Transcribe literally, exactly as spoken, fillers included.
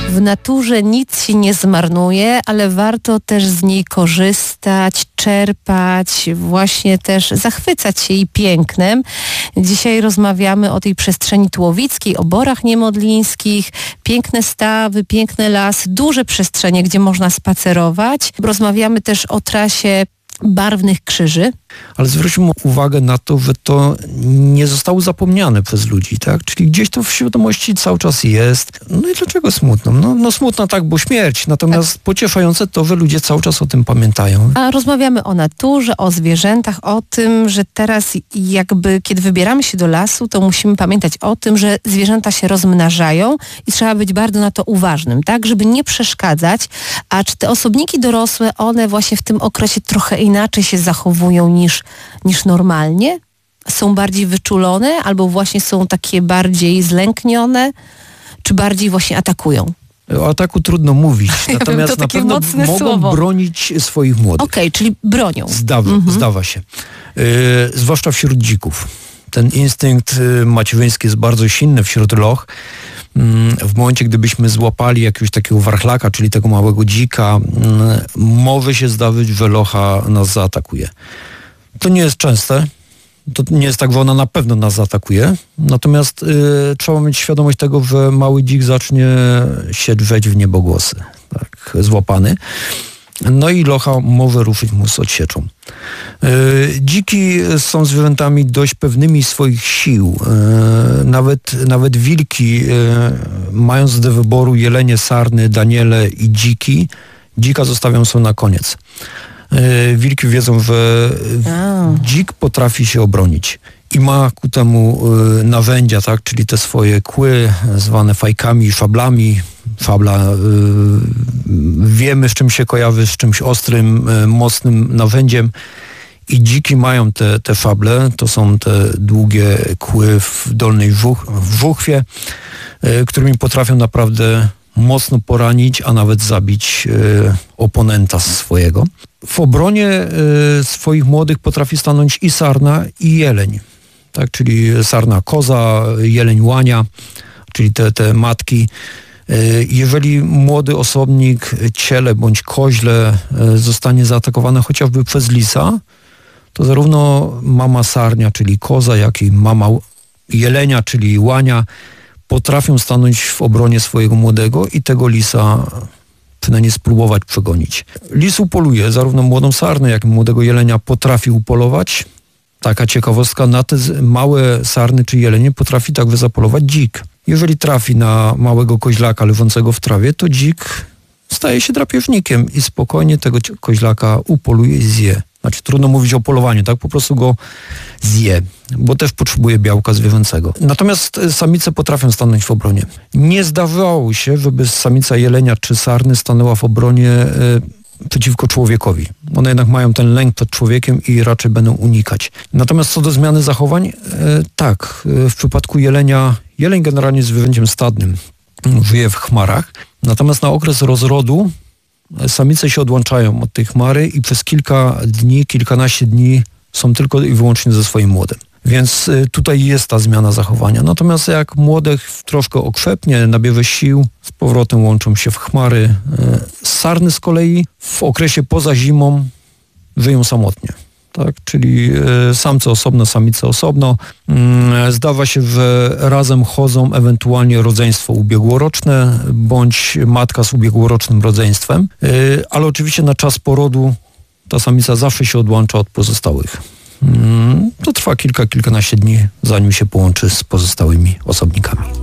W naturze nic się nie zmarnuje, ale warto też z niej korzystać, czerpać, właśnie też zachwycać się jej pięknem. Dzisiaj rozmawiamy o tej przestrzeni tułowickiej, o borach niemodlińskich, piękne stawy, piękne lasy, duże przestrzenie, gdzie można spacerować. Rozmawiamy też o trasie barwnych krzyży. Ale zwróćmy uwagę na to, że to nie zostało zapomniane przez ludzi, tak? Czyli gdzieś to w świadomości cały czas jest. No i dlaczego smutno? No, no smutno tak, bo śmierć. Natomiast tak. Pocieszające to, że ludzie cały czas o tym pamiętają. A rozmawiamy o naturze, o zwierzętach, o tym, że teraz jakby kiedy wybieramy się do lasu, to musimy pamiętać o tym, że zwierzęta się rozmnażają i trzeba być bardzo na to uważnym, tak? Żeby nie przeszkadzać. A czy te osobniki dorosłe, one właśnie w tym okresie trochę inaczej się zachowują niż, niż normalnie? Są bardziej wyczulone albo właśnie są takie bardziej zlęknione? Czy bardziej właśnie atakują? O ataku trudno mówić, ja natomiast wiem, na pewno mogą słowo. bronić swoich młodych. Okej, okay, czyli bronią. Zdawa, mhm. Zdawa się. Yy, zwłaszcza wśród dzików. Ten instynkt yy, macierzyński jest bardzo silny wśród loch. W momencie, gdybyśmy złapali jakiegoś takiego warchlaka, czyli tego małego dzika, może się zdarzyć, że locha nas zaatakuje. To nie jest częste. To nie jest tak, że ona na pewno nas zaatakuje. Natomiast y, trzeba mieć świadomość tego, że mały dzik zacznie się drzeć w niebogłosy. Tak, złapany. No i locha może ruszyć mu z odsieczą. Yy, dziki są zwierzętami dość pewnymi swoich sił. Yy, nawet, nawet wilki, yy, mając do wyboru jelenie, sarny, daniele i dziki, dzika zostawią sobie na koniec. Yy, wilki wiedzą, że dzik potrafi się obronić i ma ku temu yy, narzędzia, tak? Czyli te swoje kły zwane fajkami, szablami. Szabla, yy, wiemy, z czym się kojarzy, z czymś ostrym, yy, mocnym narzędziem i dziki mają te, te szable, to są te długie kły w dolnej żuch, w żuchwie, yy, którymi potrafią naprawdę mocno poranić, a nawet zabić yy, oponenta swojego. W obronie yy, swoich młodych potrafi stanąć i sarna, i jeleń, tak? Czyli sarna koza, jeleń łania, czyli te, te matki. Jeżeli młody osobnik, ciele bądź koźle zostanie zaatakowane chociażby przez lisa, to zarówno mama sarnia, czyli koza, jak i mama jelenia, czyli łania, potrafią stanąć w obronie swojego młodego i tego lisa przynajmniej spróbować przegonić. Lis upoluje zarówno młodą sarnę, jak i młodego jelenia potrafi upolować. Taka ciekawostka, na te małe sarny czy jelenie potrafi także zapolować dzik. Jeżeli trafi na małego koźlaka leżącego w trawie, to dzik staje się drapieżnikiem i spokojnie tego koźlaka upoluje i zje. Znaczy trudno mówić o polowaniu, tak? Po prostu go zje, bo też potrzebuje białka zwierzęcego. Natomiast samice potrafią stanąć w obronie. Nie zdarzało się, żeby samica jelenia czy sarny stanęła w obronie e, przeciwko człowiekowi. One jednak mają ten lęk przed człowiekiem i raczej będą unikać. Natomiast co do zmiany zachowań, e, tak, w przypadku jelenia, jeleń generalnie jest zwierzęciem stadnym, żyje w chmarach, natomiast na okres rozrodu samice się odłączają od tej chmary i przez kilka dni, kilkanaście dni są tylko i wyłącznie ze swoim młodym. Więc tutaj jest ta zmiana zachowania. Natomiast jak młodych troszkę okrzepnie, nabierze sił, z powrotem łączą się w chmary. Sarny z kolei w okresie poza zimą żyją samotnie. Tak? Czyli samce osobno, samice osobno. Zdawa się, że razem chodzą ewentualnie rodzeństwo ubiegłoroczne bądź matka z ubiegłorocznym rodzeństwem. Ale oczywiście na czas porodu ta samica zawsze się odłącza od pozostałych. To trwa kilka, kilkanaście dni, zanim się połączy z pozostałymi osobnikami.